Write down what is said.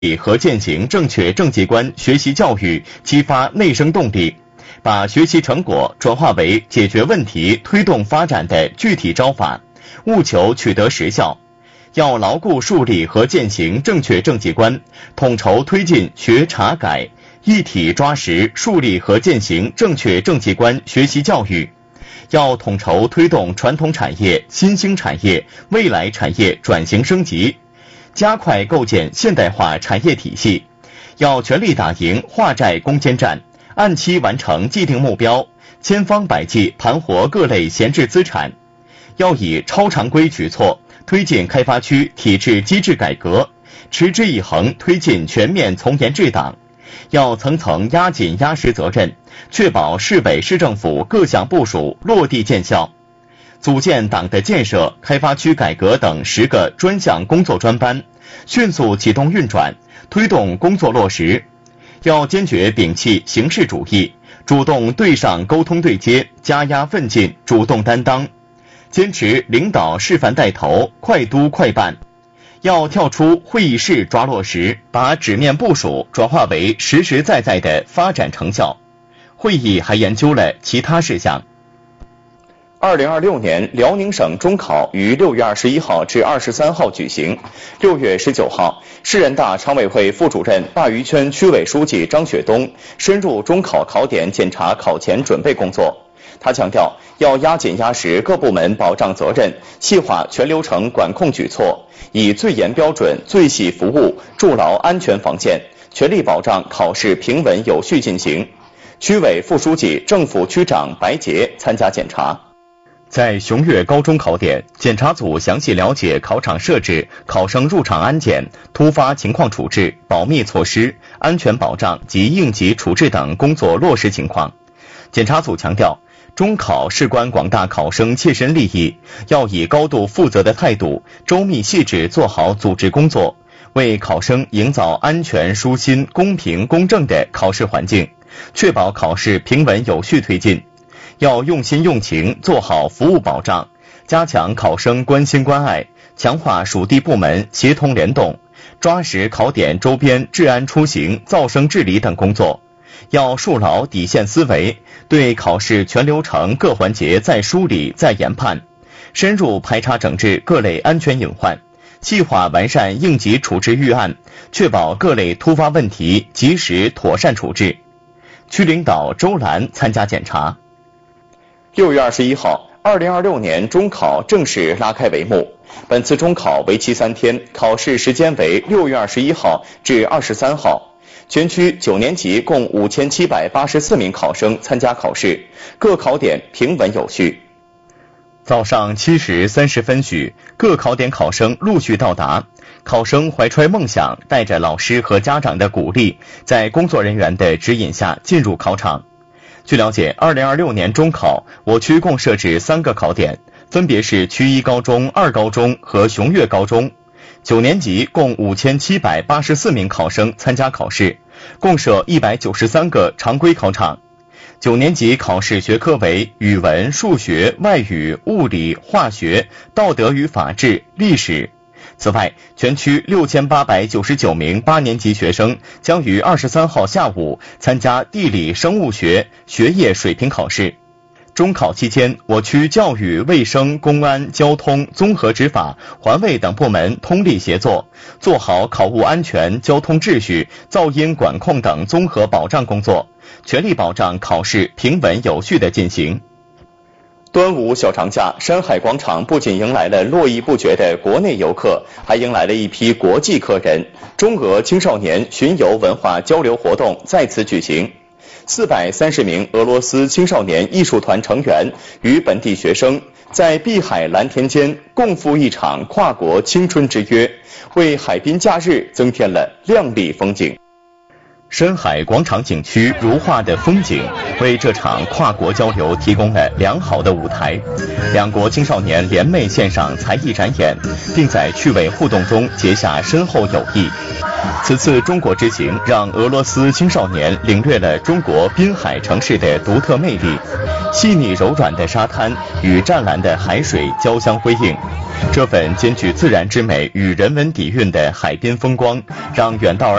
理和践行正确政绩观学习教育，激发内生动力，把学习成果转化为解决问题、推动发展的具体招法，务求取得实效。要牢固树立和践行正确政绩观，统筹推进学查改，一体抓实树立和践行正确政绩观学习教育。要统筹推动传统产业、新兴产业、未来产业转型升级，加快构建现代化产业体系。要全力打赢化债攻坚战，按期完成既定目标，千方百计盘活各类闲置资产。要以超常规举措推进开发区体制机制改革，持之以恒推进全面从严治党。要层层压紧压实责任，确保市委市政府各项部署落地见效。组建党的建设、开发区改革等10个专项工作专班，迅速启动运转，推动工作落实。要坚决摒弃形式主义，主动对上沟通对接，加压奋进，主动担当，坚持领导示范带头，快督快办。要跳出会议室抓落实，把纸面部署转化为实实在在的发展成效。会议还研究了其他事项。 2026年辽宁省中考于6月21号至23号举行。6月19号，市人大常委会副主任、鲅鱼圈区委书记张雪东深入中考考点检查考前准备工作。他强调，要压紧压实各部门保障责任，细化全流程管控举措，以最严标准、最细服务筑牢安全防线，全力保障考试平稳有序进行。区委副书记、政府区长白杰参加检查。 在雄岳高中考点，检查组详细了解考场设置、考生入场安检、突发情况处置、保密措施、安全保障及应急处置等工作落实情况。检查组强调，中考事关广大考生切身利益，要以高度负责的态度，周密细致做好组织工作，为考生营造安全、舒心、公平、公正的考试环境，确保考试平稳有序推进。要用心用情做好服务保障，加强考生关心关爱，强化属地部门协同联动，抓实考点周边治安出行、噪声治理等工作。要树牢底线思维，对考试全流程各环节再梳理再研判，深入排查整治各类安全隐患，细化完善应急处置预案，确保各类突发问题及时妥善处置。区领导周兰参加检查。 6月21号，2026年中考正式拉开帷幕。本次中考为期3天，考试时间为6月21号至23号。全区9年级共5784名考生参加考试，各考点平稳有序。 早上7时30分许，各考点考生陆续到达，考生怀揣梦想，带着老师和家长的鼓励，在工作人员的指引下进入考场。据了解，2026年中考，我区共设置3个考点，分别是区1高中、2高中和雄岳高中。9年级共5784名考生参加考试，共设193个常规考场。9年级考试学科为语文、数学、外语、物理、化学、道德与法治、历史。此外，全区6899名8年级学生将于23号下午参加地理生物学学业水平考试。中考期间，我区教育、卫生、公安、交通、综合执法、环卫等部门通力协作，做好考务安全、交通秩序、噪音管控等综合保障工作，全力保障考试平稳有序的进行。 端午小长假，山海广场不仅迎来了络绎不绝的国内游客，还迎来了一批国际客人。中俄青少年巡游文化交流活动在此举行。430名俄罗斯青少年艺术团成员与本地学生在碧海蓝天间共赴一场跨国青春之约，为海滨假日增添了亮丽风景。 深海广场景区如画的风景，为这场跨国交流提供了良好的舞台。两国青少年联袂献上才艺展演，并在趣味互动中结下深厚友谊。 此次中国之行让俄罗斯青少年领略了中国滨海城市的独特魅力，细腻柔软的沙滩与湛蓝的海水交相辉映，这份兼具自然之美与人文底蕴的海滨风光，让远道而